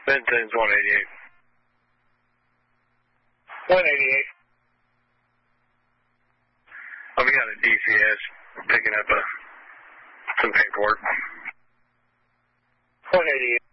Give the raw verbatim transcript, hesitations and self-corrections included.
Benton's one eighty-eight. one eighty-eight. Oh, we got a D C S picking up a, some paperwork. one eighty-eight.